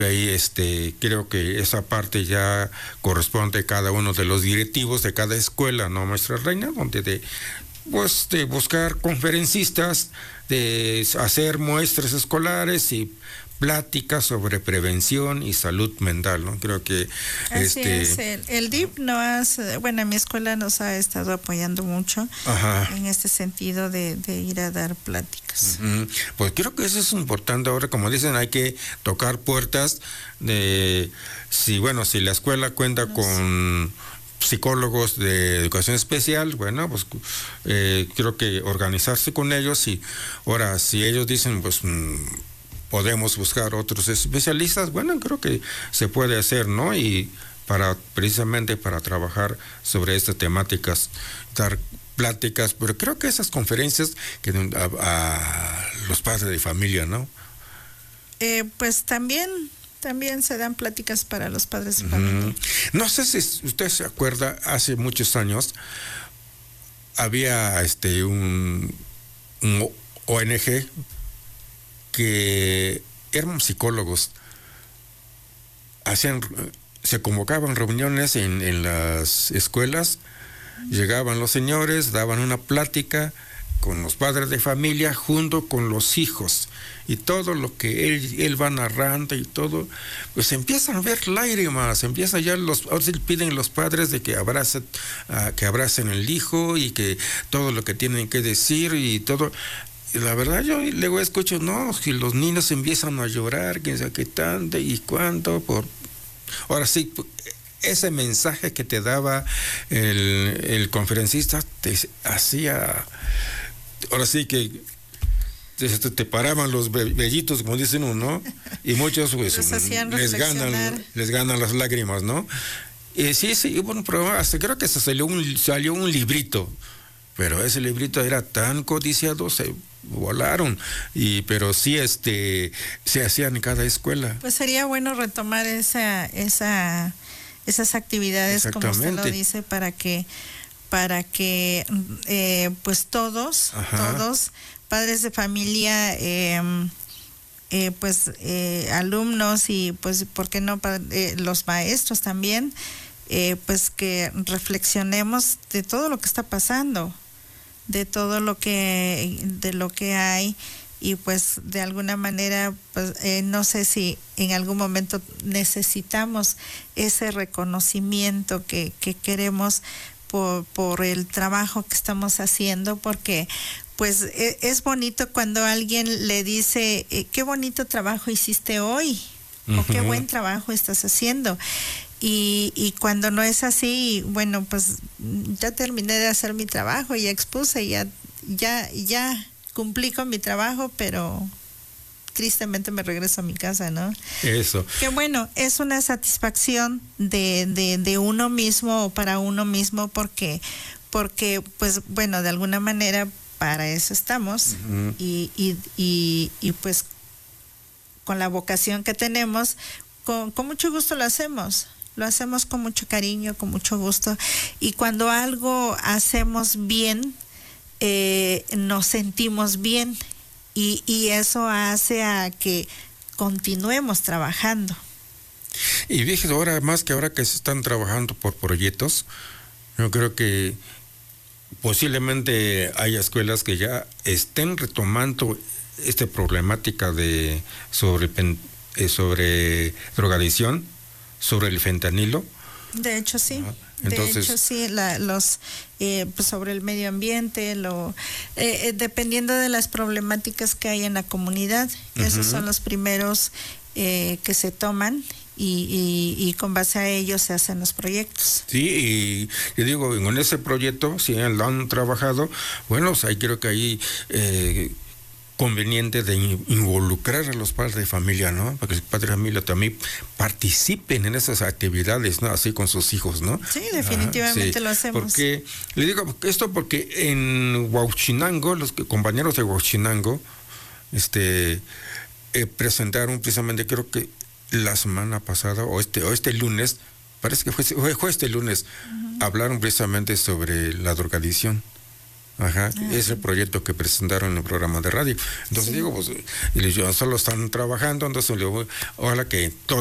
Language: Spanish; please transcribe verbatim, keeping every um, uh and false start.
Ahí este, creo que esa parte ya corresponde a cada uno de los directivos de cada escuela, ¿no, maestra Reina? Donde de, pues, de buscar conferencistas, de hacer muestras escolares y pláticas sobre prevención y salud mental, ¿no? Creo que así este es, el, el D I P no hace, bueno, mi escuela nos ha estado apoyando mucho ajá. en este sentido de, de ir a dar pláticas. Uh-huh. Pues creo que eso es importante ahora, como dicen, hay que tocar puertas de si, bueno, si la escuela cuenta no con sé. psicólogos de educación especial, bueno, pues eh, creo que organizarse con ellos y ahora si ellos dicen, pues mmm, podemos buscar otros especialistas, bueno, creo que se puede hacer, ¿no? Y para precisamente para trabajar sobre estas temáticas, dar pláticas, pero creo que esas conferencias que a, a los padres de familia, ¿no? Eh, pues también, también se dan pláticas para los padres de familia. Uh-huh. No sé si usted se acuerda, hace muchos años había este un, un O N G que eran psicólogos, hacían, se convocaban reuniones en, en las escuelas, llegaban los señores, daban una plática con los padres de familia junto con los hijos y todo lo que él, él va narrando y todo, pues empiezan a ver lágrimas, empiezan ya los, ahora sí piden los padres de que abracen, uh, que abracen el hijo y que todo lo que tienen que decir y todo. Y la verdad yo luego escucho, no, si los niños empiezan a llorar, quién sabe qué tanto y cuánto, por... Ahora sí, ese mensaje que te daba el, el conferencista te hacía, ahora sí que te, te paraban los vellitos, como dicen uno, ¿no? Y muchos pues les ganan, les ganan las lágrimas, ¿no? Y sí, sí, bueno, pero hasta creo que se salió un, salió un librito, pero ese librito era tan codiciado, se volaron, y pero sí este se hacían en cada escuela. Pues sería bueno retomar esa esa esas actividades como usted lo dice para que para que eh, pues todos Ajá. todos padres de familia eh, eh, pues eh, alumnos y pues por qué no eh, los maestros también eh, pues que reflexionemos de todo lo que está pasando, de todo lo que de lo que hay y pues de alguna manera pues eh, no sé si en algún momento necesitamos ese reconocimiento que, que queremos por, por el trabajo que estamos haciendo, porque pues es, es bonito cuando alguien le dice eh, qué bonito trabajo hiciste hoy, uh-huh. o qué buen trabajo estás haciendo. Y, y cuando no es así, bueno, pues ya terminé de hacer mi trabajo, ya expuse, ya, ya, ya cumplí con mi trabajo, pero tristemente me regreso a mi casa, ¿no? Eso. Que bueno, es una satisfacción de, de, de uno mismo o para uno mismo, porque, porque, pues, bueno, de alguna manera para eso estamos, uh-huh. y, y, y, y pues con la vocación que tenemos, con, con mucho gusto lo hacemos. Lo hacemos con mucho cariño, con mucho gusto. Y cuando algo hacemos bien, eh, nos sentimos bien. Y, y eso hace a que continuemos trabajando. Y fíjese, ahora más que ahora que se están trabajando por proyectos, yo creo que posiblemente hay escuelas que ya estén retomando esta problemática de sobre, eh, sobre drogadicción, sobre el fentanilo. De hecho sí, ah, entonces, de hecho sí, la, los eh, pues sobre el medio ambiente, lo eh, eh, dependiendo de las problemáticas que hay en la comunidad, uh-huh. esos son los primeros eh, que se toman y, y, y con base a ellos se hacen los proyectos. Sí, y yo digo, en ese proyecto, si lo han trabajado, bueno, o sea, creo que ahí eh, conveniente de involucrar a los padres de familia, ¿no? Para que los padres de familia también participen en esas actividades, ¿no? Así con sus hijos, ¿no? Sí, definitivamente ah, sí. lo hacemos. Porque, le digo esto porque en Huauchinango, los compañeros de Huauchinango, este, eh, presentaron precisamente, creo que la semana pasada, o este, o este lunes, parece que fue, fue este lunes, uh-huh. hablaron precisamente sobre la drogadicción. Ajá, ah, es el proyecto que presentaron en el programa de radio. Entonces sí. digo, pues, ellos solo están trabajando, entonces le digo, ojalá que todo